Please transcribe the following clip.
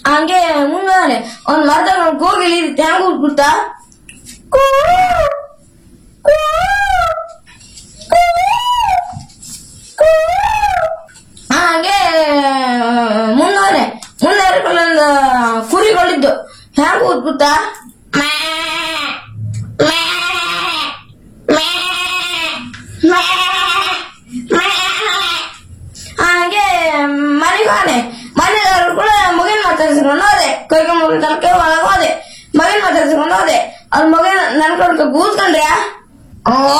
ಹಂಗೆ ಮುಂದೆ ಒಂದ್ ಮರದಾಗ ಒಂದ್ ಕೋಗಿಲಿ ಹೆಂಗ್ ಉಟ್ಬಿಡ್ತ ಹಂಗೆ ಮುಂದೆ ಒಂದು ಕುರಿಗಳಿದ್ದು ಹೆಂಗ್ ಉಟ್ಬಿಡ್ತ ಹಾಗೆ ಮನೆದವ್ರು ಕೂಡ ಮಗನ್ ಮಾತಾಡ್ಸ್ಕೊಂಡು ಹೋದೆ ಕೈಗೆ ಮುಗಿ ತಲಕೆ ಒಳಗೆ ಹೋದೆ ಮಗನ್ ಮಾತಾಡ್ಸ್ಕೊಂಡು ಹೋದೆ ಅವ್ರ ಮಗನ್ ನನ್ ಕಡ್ಕ ಕೂತ್ಕೊಂಡ್ರೆ